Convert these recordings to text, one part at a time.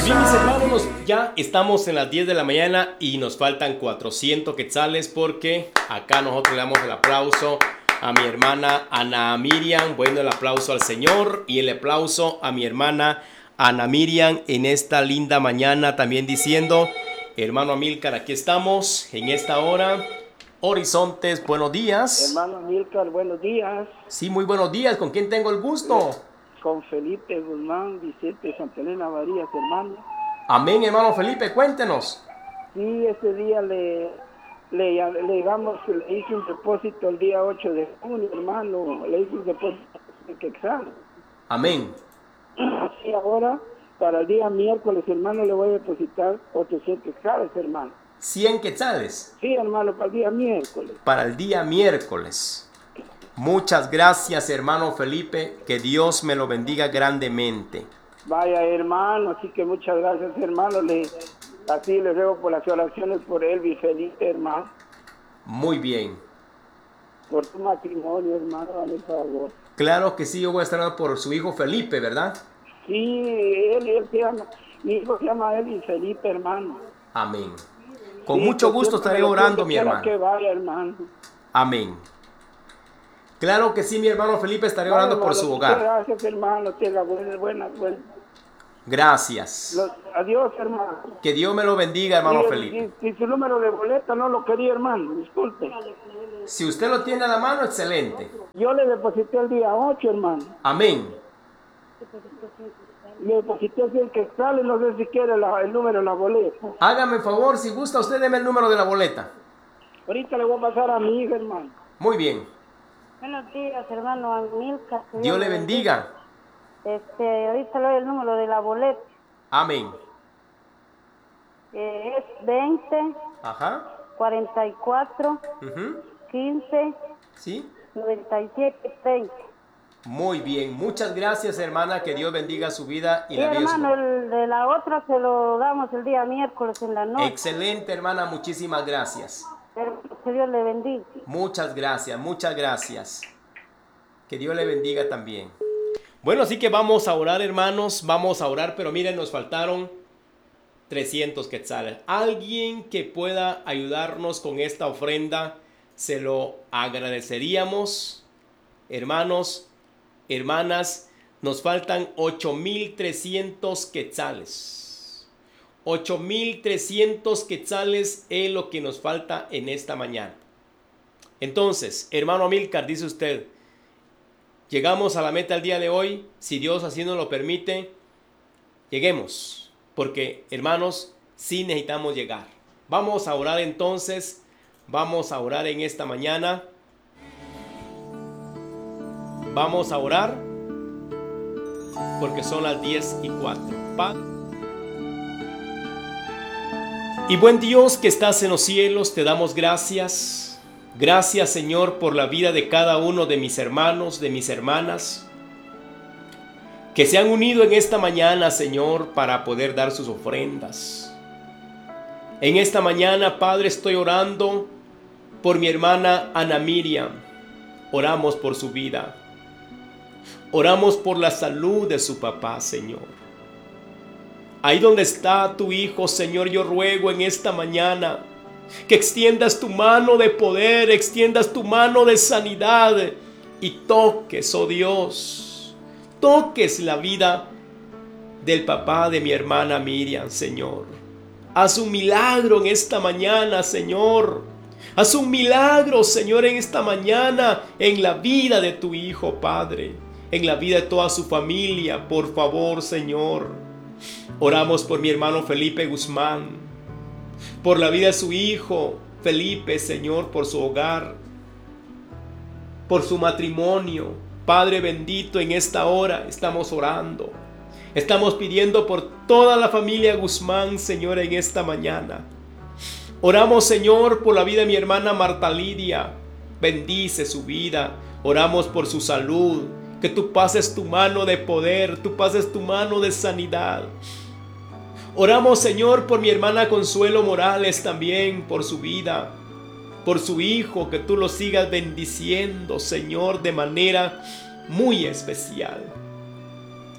Bien, mis hermanos, ya estamos en las 10 de la mañana y nos faltan 400 quetzales porque acá nosotros le damos el aplauso a mi hermana Ana Miriam. Bueno, el aplauso al Señor y el aplauso a mi hermana Ana Miriam en esta linda mañana también diciendo, hermano Amílcar, aquí estamos en esta hora. Horizontes, buenos días. Hermano Amílcar, buenos días. Sí, muy buenos días. ¿Con quién tengo el gusto? Con Felipe Guzmán, Vicente Santa Elena Varías, hermano. Amén, hermano Felipe, cuéntenos. Sí, ese día le hice un depósito el día 8 de junio, hermano. Le hice un depósito en Quetzal. Amén. Y ahora, para el día miércoles, hermano, le voy a depositar 800 quetzales, hermano. 100 quetzales. Sí, hermano, para el día miércoles. Para el día miércoles. Muchas gracias, hermano Felipe. Que Dios me lo bendiga grandemente. Vaya, hermano, así que muchas gracias, hermano. Así le ruego por las oraciones por él y Felipe, hermano. Muy bien. Por tu matrimonio, hermano, dame el favor. Claro que sí, yo voy a estar orando por su hijo Felipe, ¿verdad? Sí, él se llama, mi hijo se llama Elvin Felipe, hermano. Amén. Con Sí, mucho gusto estaré orando, mi hermano. Que vaya, hermano. Amén. Claro que sí, mi hermano Felipe, estaré orando hermano, por su hogar. Gracias, hermano. Tenga buena. Gracias. Adiós, hermano. Que Dios me lo bendiga, hermano Felipe. Y su número de boleta no lo quería, hermano. Disculpe. Si usted lo tiene a la mano, excelente. Yo le deposité el día 8, hermano. Amén. Le deposité 100 quetzales, no sé si quiere el número de la boleta. Hágame favor, si gusta, usted deme el número de la boleta. Ahorita le voy a pasar a mi hija, hermano. Muy bien. Buenos días, hermano Amílcar. Dios le bendiga. Ahorita le doy el número de la boleta. Amén. Es 20, Ajá. 44, 15, ¿Sí? 97, 30. Muy bien. Muchas gracias, hermana. Que Dios bendiga su vida y la vida de su hermano, familia. el de la otra se lo damos el día miércoles en la noche. Excelente, hermana. Muchísimas gracias. Que Dios le bendiga. Muchas gracias, muchas gracias. Que Dios le bendiga también. Bueno, así que vamos a orar, hermanos. Vamos a orar, pero miren, nos faltaron 300 quetzales. Alguien que pueda ayudarnos con esta ofrenda, se lo agradeceríamos. Hermanos, hermanas, nos faltan 8,300 quetzales. 8,300 quetzales es lo que nos falta en esta mañana. Entonces, hermano Amílcar, dice usted, llegamos a la meta el día de hoy, si Dios así nos lo permite, lleguemos, porque hermanos, sí necesitamos llegar. Vamos a orar entonces, vamos a orar en esta mañana. Vamos a orar, porque son las 10:04. Y buen Dios que estás en los cielos, te damos gracias. Gracias, Señor, por la vida de cada uno de mis hermanos, de mis hermanas, que se han unido en esta mañana, Señor, para poder dar sus ofrendas. En esta mañana, Padre, estoy orando por mi hermana Ana Miriam. Oramos por su vida. Oramos por la salud de su papá, Señor. Ahí donde está tu hijo, Señor, yo ruego en esta mañana que extiendas tu mano de poder, extiendas tu mano de sanidad y toques, oh Dios, toques la vida del papá de mi hermana Miriam, Señor. Haz un milagro en esta mañana, Señor. Haz un milagro, Señor, en esta mañana en la vida de tu hijo, Padre, en la vida de toda su familia, por favor, Señor. Oramos por mi hermano Felipe Guzmán, por la vida de su hijo Felipe, Señor, por su hogar, por su matrimonio. Padre bendito, en esta hora estamos orando. Estamos pidiendo por toda la familia Guzmán, Señor, en esta mañana. Oramos, Señor, por la vida de mi hermana Marta Lidia. Bendice su vida. Oramos por su salud. Que tú pases tu mano de poder, tú pases tu mano de sanidad. Oramos, Señor, por mi hermana Consuelo Morales también, por su vida, por su hijo, que tú lo sigas bendiciendo, Señor, de manera muy especial.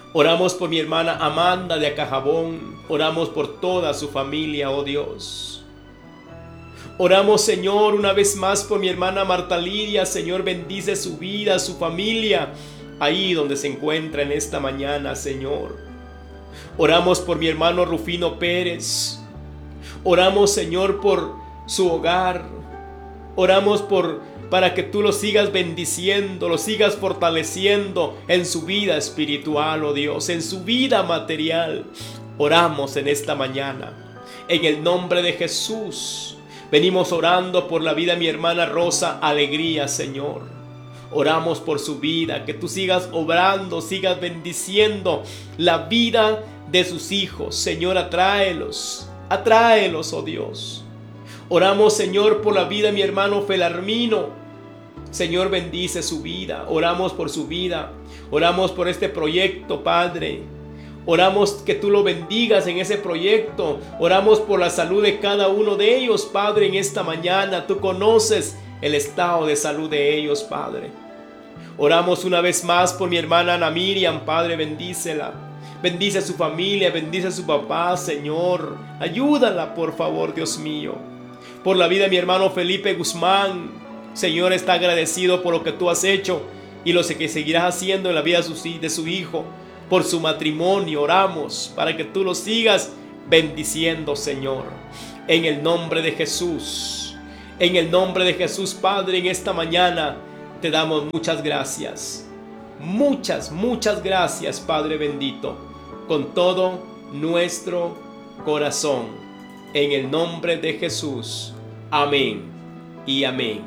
Oramos por mi hermana Amanda de Acajabón. Oramos por toda su familia, oh Dios. Oramos, Señor, una vez más por mi hermana Marta Lidia. Señor, bendice su vida, su familia, ahí donde se encuentra en esta mañana, Señor. Oramos por mi hermano Rufino Pérez. Oramos, Señor, por su hogar. Oramos para que tú lo sigas bendiciendo, lo sigas fortaleciendo en su vida espiritual, oh Dios, en su vida material. Oramos en esta mañana, en el nombre de Jesús. Venimos orando por la vida de mi hermana Rosa Alegría, Señor. Oramos por su vida, que tú sigas obrando, sigas bendiciendo la vida de sus hijos. Señor, atráelos, oh Dios. Oramos, Señor, por la vida de mi hermano Felarmino. Señor, bendice su vida. Oramos por su vida. Oramos por este proyecto, Padre. Oramos que tú lo bendigas en ese proyecto. Oramos por la salud de cada uno de ellos, Padre, en esta mañana. Tú conoces el estado de salud de ellos, Padre. Oramos una vez más por mi hermana Ana Miriam, Padre, bendícela. Bendice a su familia, bendice a su papá, Señor. Ayúdala, por favor, Dios mío. Por la vida de mi hermano Felipe Guzmán. Señor, está agradecido por lo que tú has hecho y lo que seguirás haciendo en la vida de su hijo. Por su matrimonio oramos para que tú lo sigas bendiciendo, Señor. En el nombre de Jesús. En el nombre de Jesús, Padre, en esta mañana te damos muchas gracias. Muchas gracias, Padre bendito. Con todo nuestro corazón. En el nombre de Jesús. Amén y amén.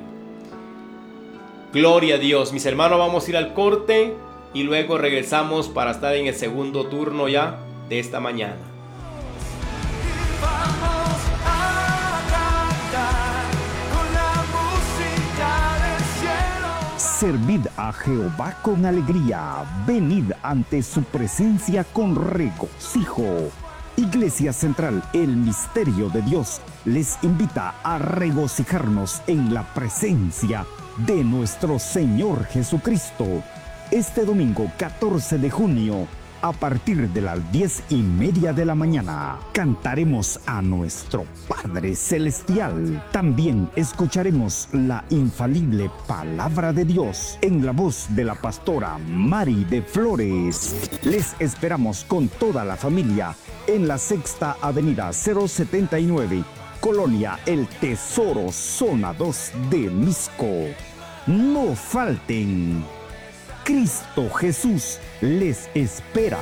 Gloria a Dios. Mis hermanos, vamos a ir al corte y luego regresamos para estar en el segundo turno ya de esta mañana. Vamos a cantar con la música del cielo. Servid a Jehová con alegría. Venid ante su presencia con regocijo. Iglesia Central, el Misterio de Dios, les invita a regocijarnos en la presencia de nuestro Señor Jesucristo. Este domingo 14 de junio, a partir de las 10:30 de la mañana, cantaremos a nuestro Padre Celestial. También escucharemos la infalible Palabra de Dios en la voz de la pastora Mari de Flores. Les esperamos con toda la familia en la Sexta Avenida 079, Colonia El Tesoro, Zona 2 de Misco. No falten. Cristo Jesús les espera.